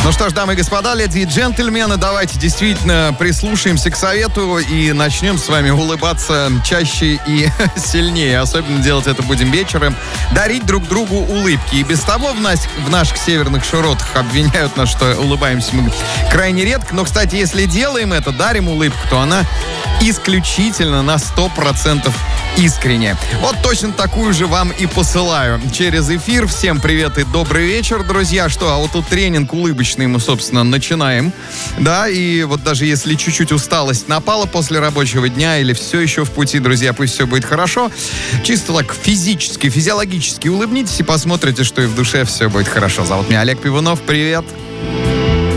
Ну что ж, дамы и господа, леди и джентльмены, давайте действительно прислушаемся к совету и начнем с вами улыбаться чаще и сильнее. Особенно делать это будем вечером. Дарить друг другу улыбки. И без того в наших северных широтах обвиняют нас, что улыбаемся мы крайне редко. Но, кстати, если делаем это, дарим улыбку, то она исключительно на 100% искренне. Вот точно такую же вам и посылаю через эфир. Всем привет и добрый вечер, друзья. Что, а вот тут тренинг улыбочный мы, собственно, начинаем. Да, и вот даже если чуть-чуть усталость напала после рабочего дня или все еще в пути, друзья, пусть все будет хорошо. Чисто так физически, физиологически улыбнитесь и посмотрите, что и в душе все будет хорошо. Зовут меня Олег Пивунов. Привет.